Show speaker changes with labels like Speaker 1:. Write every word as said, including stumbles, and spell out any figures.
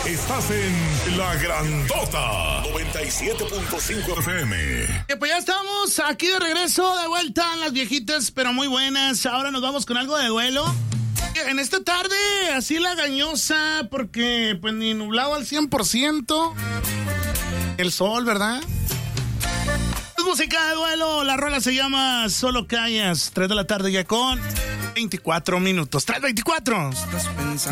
Speaker 1: Estás en La Grandota noventa y siete punto cinco F M.
Speaker 2: Eh, pues ya estamos aquí de regreso, de vuelta en las viejitas, pero muy buenas. Ahora nos vamos con algo de duelo. En esta tarde, así lagañosa, porque pues ni nublado al cien por ciento. El sol, ¿verdad? Es música de duelo. La rola se llama Solo Callas. tres de la tarde ya con veinticuatro minutos. tres veinticuatro.
Speaker 3: Estás pensando